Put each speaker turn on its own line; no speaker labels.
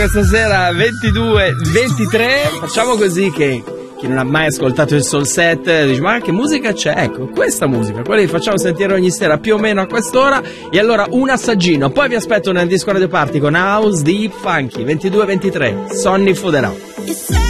Questa sera 22-23, facciamo così che chi non ha mai ascoltato il Soul Set dice ma che musica c'è? Ecco, questa musica, quella che facciamo sentire ogni sera più o meno a quest'ora. E allora un assaggino, poi vi aspetto nel disco Radio Party con House Deep Funky 22-23, Sonny Fooderò.